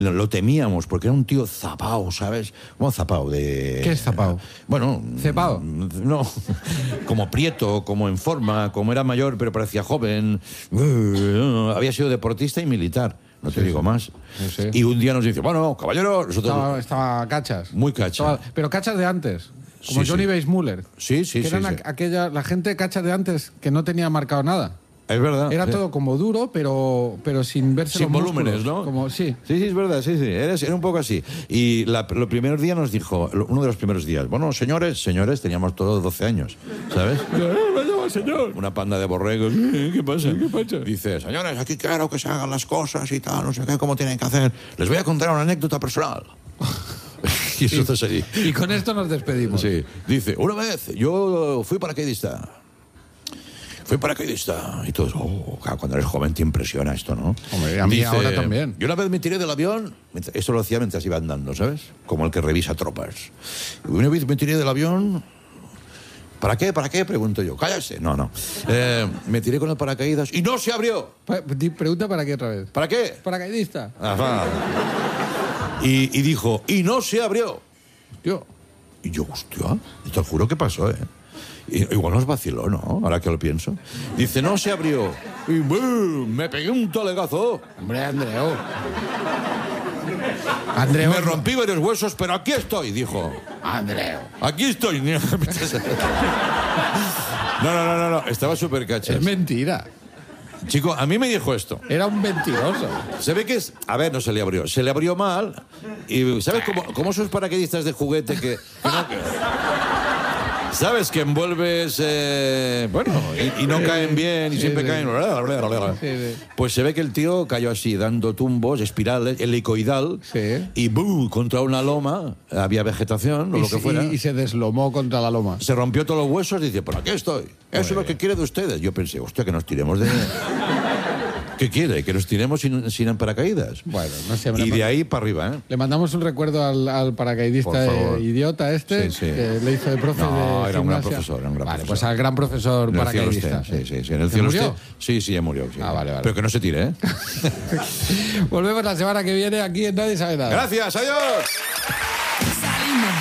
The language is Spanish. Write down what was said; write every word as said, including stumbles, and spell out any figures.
Lo, lo temíamos porque era un tío zapao, ¿sabes? ¿Cómo zapao? De... ¿Qué es zapao? Bueno... ¿Cepao? No, como prieto, como en forma, como era mayor pero parecía joven. Uh, había sido deportista y militar, no te Sí, digo sí. más. Sí, sí. Y un día nos dice, bueno, caballero, nosotros... Estaba, estaba cachas. Muy cacha. Estaba- pero cachas de antes. Como Sí, Johnny sí. Weissmuller. Sí, sí, que sí, eran sí. a- aquella, la gente cachas de antes que no tenía marcado nada. Es verdad. Era sí. todo como duro, pero, pero sin verse Sin los volúmenes, músculos. ¿no? Como, sí. Sí, sí, es verdad, sí, sí, era, era un poco así. Y la, los primeros días nos dijo, uno de los primeros días, bueno, señores, señores, teníamos todos doce años, ¿sabes? señor! Una panda de borregos, "Eh, ¿qué pasa? ¿Qué pasa? Dice, señores, aquí quiero que se hagan las cosas y tal, no sé qué, cómo tienen que hacer. Les voy a contar una anécdota personal. Y eso está así. Y con esto nos despedimos. Sí, dice, una vez yo fui paracaidista. Fui paracaidista. Y todos, oh, claro, cuando eres joven te impresiona esto, ¿no? Hombre, a mí ahora también. Yo una vez me tiré del avión, esto lo hacía mientras iba andando, ¿sabes? Como el que revisa tropas. Y una vez me tiré del avión. ¿Para qué? ¿Para qué? Pregunto yo. Cállate. No, no. Eh, me tiré con el paracaídas y no se abrió. Pa- di- Pregunta para qué otra vez. ¿Para qué? Paracaidista. Ajá. Y, y dijo, y no se abrió. Yo. Y yo, hostia, te juro que pasó, ¿eh? I- Igual nos vaciló, ¿no? Ahora que lo pienso. Dice, no se abrió. Y ¡bum! Me pegué un tolegazo. Hombre, Andreu. Andreu. Me rompí varios huesos, pero aquí estoy, dijo. Andreu. Aquí estoy. No, no, no, no, no. Estaba súper cachas. Es mentira. Chico, a mí me dijo esto. Era un mentiroso. Se ve que es... A ver, no se le abrió. Se le abrió mal. Y ¿sabes cómo, cómo esos paracaidistas de juguete que... que no- ¿Sabes? Que envuelves... eh, bueno, y, y no caen bien y Sí, siempre sí. caen... Sí, sí. Pues se ve que el tío cayó así, dando tumbos, espirales, helicoidal. Sí. Y ¡bum! Contra una loma. Había vegetación o Y, lo que se- fuera. y- y se deslomó contra la loma. Se rompió todos los huesos y dice, ¿por aquí estoy? Eso es lo que quiere de ustedes. Yo pensé, hostia, que nos tiremos de... ¿Qué quiere? ¿Que nos tiremos sin, sin paracaídas? Bueno, no sé. Y de ahí para arriba, ¿eh? Le mandamos un recuerdo al, al paracaidista Por favor. eh, idiota este, Sí, sí. que le hizo de profe No, de era un gran gimnasia. profesor, era un gran Vale, profesor. pues al gran profesor En el cielo paracaidista. esté, sí, sí, sí. En el ¿Se cielo murió? esté. Sí, sí, ya murió. sí. Ah, vale, vale. Pero que no se tire, ¿eh? Volvemos la semana que viene aquí en Nadie Sabe Nada. Gracias, adiós. Salimos